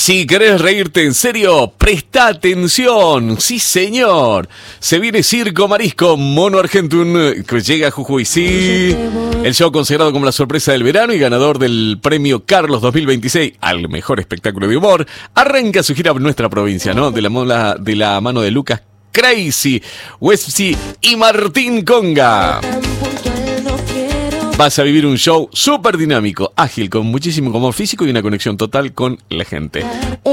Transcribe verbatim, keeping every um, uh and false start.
Si querés reírte en serio, presta atención. Sí, señor. Se viene Circo Marisco, Mono Argentum, que llega a Jujuy. Sí. El show consagrado como la sorpresa del verano y ganador del premio Carlos dos mil veintiséis al mejor espectáculo de humor, arranca su gira por nuestra provincia, ¿no? De la, mola, de la mano de Lucas Crazy, Westy y Martín Conga. Vas a vivir un show súper dinámico, ágil, con muchísimo humor físico y una conexión total con la gente.